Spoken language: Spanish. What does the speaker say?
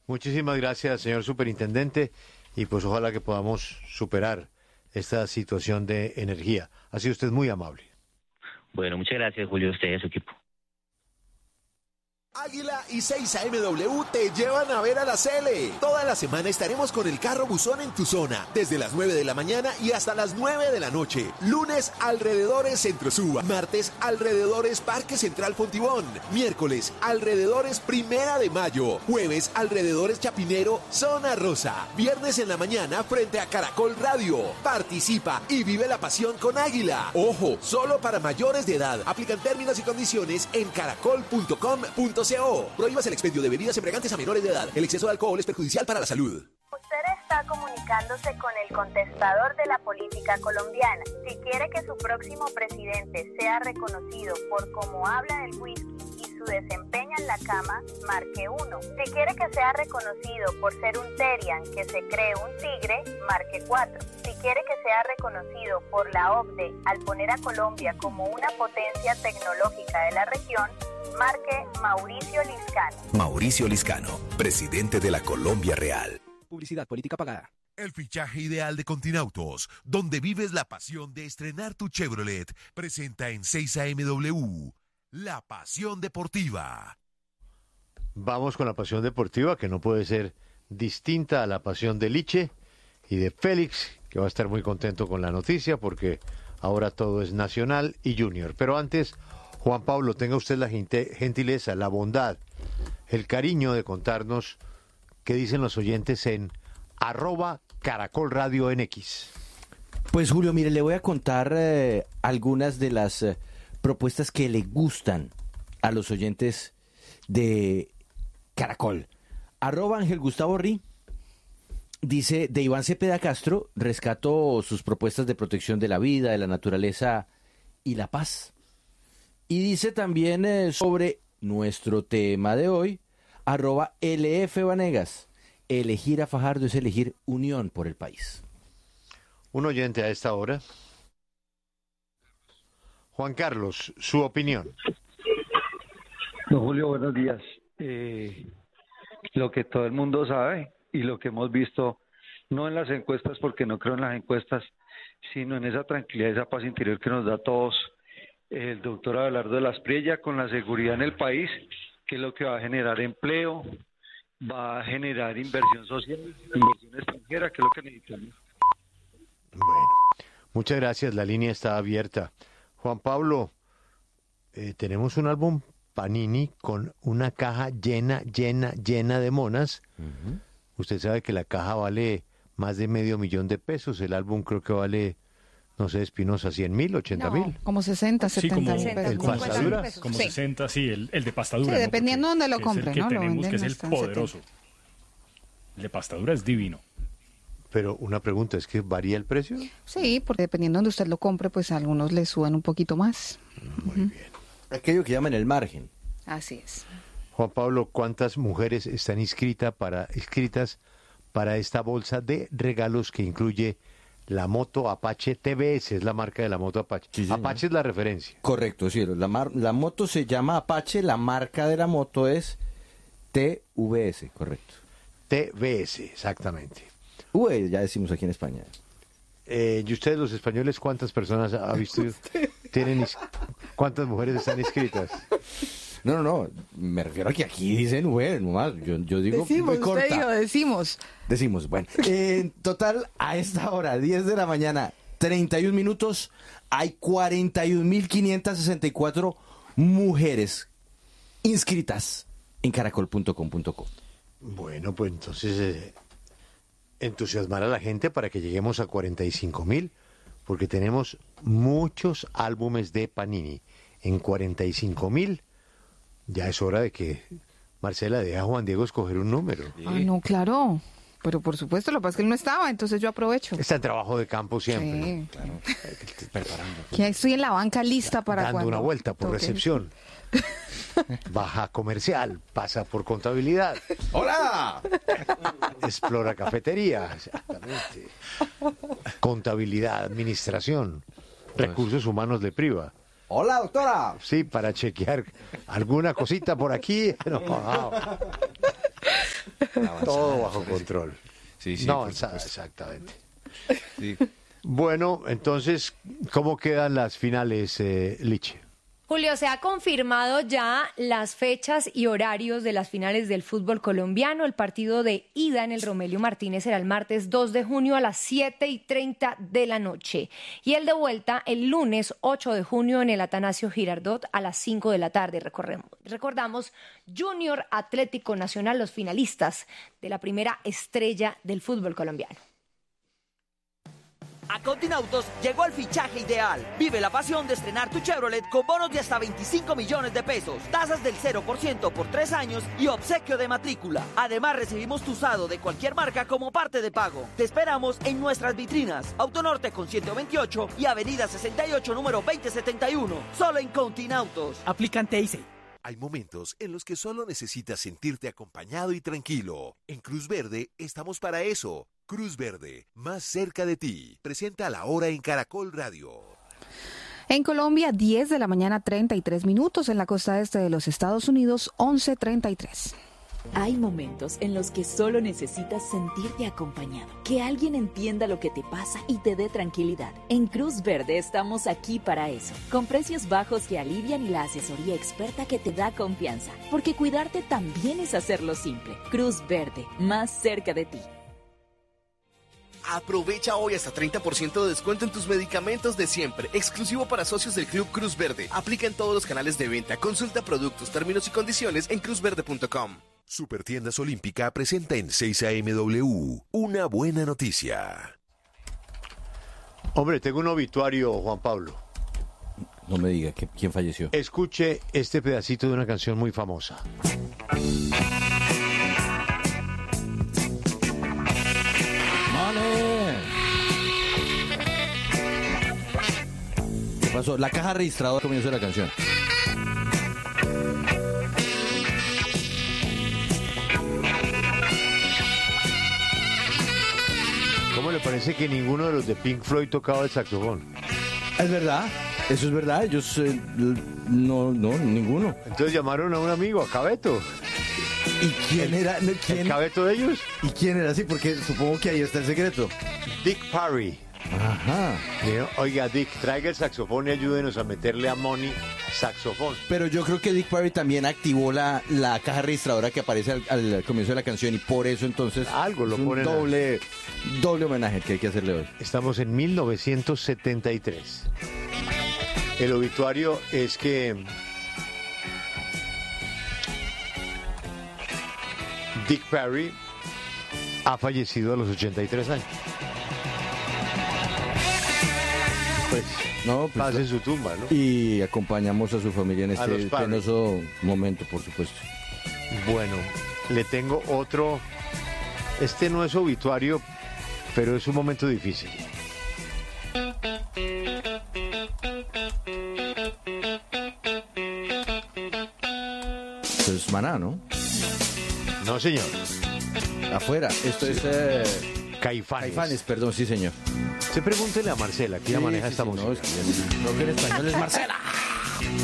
Muchísimas gracias, señor superintendente, y pues ojalá que podamos superar esta situación de energía. Ha sido usted muy amable. Bueno, muchas gracias, Julio, usted y a su equipo. Águila y 6AMW te llevan a ver a la Cele. Toda la semana estaremos con el carro buzón en tu zona, desde las 9 de la mañana y hasta las 9 de la noche. Lunes, alrededores Centro Suba. Martes, alrededores Parque Central Fontibón. Miércoles, alrededores Primera de Mayo. Jueves, alrededores Chapinero, Zona Rosa. Viernes en la mañana, frente a Caracol Radio. Participa y vive la pasión con Águila. Ojo, solo para mayores de edad. Aplican términos y condiciones en caracol.com.co. Prohíbas el expendio de bebidas embriagantes a menores de edad. El exceso de alcohol es perjudicial para la salud. Usted está comunicándose con el contestador de la política colombiana. Si quiere que su próximo presidente sea reconocido por cómo habla del whisky y su desempeño en la cama, marque 1. Si quiere que sea reconocido por ser un Terian que se cree un tigre, marque 4. Si quiere que sea reconocido por la OCDE al poner a Colombia como una potencia tecnológica de la región, marque Mauricio Liscano. Mauricio Liscano, presidente de la Colombia Real. Publicidad política pagada. El fichaje ideal de Continautos, donde vives la pasión de estrenar tu Chevrolet, presenta en 6AMW, La Pasión Deportiva. Vamos con la pasión deportiva, que no puede ser distinta a la pasión de Liche y de Félix, que va a estar muy contento con la noticia, porque ahora todo es nacional y junior. Pero antes, Juan Pablo, tenga usted la gentileza, la bondad, el cariño de contarnos qué dicen los oyentes en @Caracol Radio en X. Pues Julio, mire, le voy a contar algunas de las propuestas que le gustan a los oyentes de Caracol. @Ángel Gustavo Ri dice: de Iván Cepeda Castro rescato sus propuestas de protección de la vida, de la naturaleza y la paz. Y dice también sobre nuestro tema de hoy, @LF Vanegas: elegir a Fajardo es elegir unión por el país. Un oyente a esta hora. Juan Carlos, su opinión. Don Julio, buenos días. Lo que todo el mundo sabe y lo que hemos visto, no en las encuestas, porque no creo en las encuestas, sino en esa tranquilidad, esa paz interior que nos da a todos el doctor Abelardo de las Priella, con la seguridad en el país, que es lo que va a generar empleo, va a generar inversión social, inversión extranjera, que es lo que necesitamos. Bueno, muchas gracias, la línea está abierta. Juan Pablo, tenemos un álbum Panini con una caja llena de monas. Uh-huh. Usted sabe que la caja vale más de $500,000, el álbum creo que vale, no sé, Espinosa, 100,000, 80,000. No, como 60, 70 mil pesos. ¿El pastadura? Como sí. 60, sí, el de pastadura. Sí, dependiendo de dónde lo compre, compre, ¿no? Que tenemos, que es el hasta poderoso. El de pastadura es divino. Pero una pregunta, ¿es que varía el precio? Sí, porque dependiendo de donde usted lo compre, pues a algunos le suban un poquito más. Muy bien. Aquello que llaman el margen. Así es. Juan Pablo, ¿cuántas mujeres están inscritas para esta bolsa de regalos que incluye la moto Apache TBS? Es la marca de la moto Apache. Sí, Apache es la referencia. Correcto, sí. La moto se llama Apache, la marca de la moto es TVS, correcto. TVS, exactamente. Ya decimos aquí en España. ¿Y ustedes, los españoles, cuántas personas ha visto? ¿Cuántas mujeres están inscritas? No, me refiero a que aquí dicen, nomás, yo digo... Decimos, usted dijo, decimos. Decimos, bueno. En total, a esta hora, 10 de la mañana, 31 minutos, hay 41.564 mujeres inscritas en caracol.com.co. Bueno, pues entonces entusiasmar a la gente para que lleguemos a 45,000, porque tenemos muchos álbumes de Panini. En 45,000 ya es hora de que Marcela deje a Juan Diego escoger un número. Ah, no, claro. Pero por supuesto, lo que pasa es que él no estaba, entonces yo aprovecho. Está en trabajo de campo siempre. Sí. ¿No? Claro. Preparando. Que estoy en la banca lista para dando cuando una vuelta por recepción. Baja comercial, pasa por contabilidad. ¡Hola! Explora cafetería, exactamente. Contabilidad, administración, recursos humanos de priva. ¡Hola, doctora! Sí, para chequear alguna cosita por aquí. No. Todo bajo control. Sí, sí. No por avanzada, supuesto. exactamente. Sí. Bueno, entonces, ¿cómo quedan las finales, Liche? Julio, se ha confirmado ya las fechas y horarios de las finales del fútbol colombiano. El partido de ida en el Romelio Martínez será el martes 2 de junio a las 7:30 de la noche. Y el de vuelta el lunes 8 de junio en el Atanasio Girardot a las 5 de la tarde. Recordamos Junior Atlético Nacional, los finalistas de la primera estrella del fútbol colombiano. A Continautos llegó el fichaje ideal. Vive la pasión de estrenar tu Chevrolet con bonos de hasta 25 millones de pesos, tasas del 0% por 3 años y obsequio de matrícula. Además, recibimos tu usado de cualquier marca como parte de pago. Te esperamos en nuestras vitrinas. Autonorte con 128 y Avenida 68, número 2071. Solo en Continautos. Aplican TIC. Hay momentos en los que solo necesitas sentirte acompañado y tranquilo. En Cruz Verde estamos para eso. Cruz Verde, más cerca de ti. Presenta La Hora en Caracol Radio. En Colombia, 10 de la mañana, 33 minutos. En la costa este de los Estados Unidos, 11:33. Hay momentos en los que solo necesitas sentirte acompañado, que alguien entienda lo que te pasa y te dé tranquilidad. En Cruz Verde estamos aquí para eso, con precios bajos que alivian y la asesoría experta que te da confianza, porque cuidarte también es hacerlo simple. Cruz Verde, más cerca de ti. Aprovecha hoy hasta 30% de descuento en tus medicamentos de siempre, exclusivo para socios del Club Cruz Verde. Aplica en todos los canales de venta. Consulta productos, términos y condiciones en cruzverde.com. Supertiendas Olímpica presenta en 6AMW una buena noticia. Hombre, tengo un obituario, Juan Pablo. No me diga quién falleció. Escuche este pedacito de una canción muy famosa. ¿Qué pasó? La caja registradora comienzo de la canción. ¿Cómo le parece que ninguno de los de Pink Floyd tocaba el saxofón? Es verdad, eso es verdad. Ellos no, ninguno. Entonces llamaron a un amigo, a Cabeto. ¿Y quién era? ¿El Cabeto de ellos? ¿Y quién era? Sí, porque supongo que ahí está el secreto. Dick Parry. Ajá. Dijo, oiga, Dick, traiga el saxofón y ayúdenos a meterle a Money saxofón. Pero yo creo que Dick Parry también activó la caja registradora que aparece al comienzo de la canción y por eso entonces algo lo ponen doble homenaje que hay que hacerle hoy. Estamos en 1973. El obituario es que Dick Parry ha fallecido a los 83 años. Pues, paz en su tumba, ¿no? Y acompañamos a su familia en este penoso momento, por supuesto. Bueno, le tengo otro. Este no es obituario, pero es un momento difícil. Esto es Maná, ¿no? No, señor. Afuera. Esto es Caifanes. Caifanes, perdón, sí, señor. Se pregúntele a Marcela, que ella maneja esta música. No, es que en español es Marcela.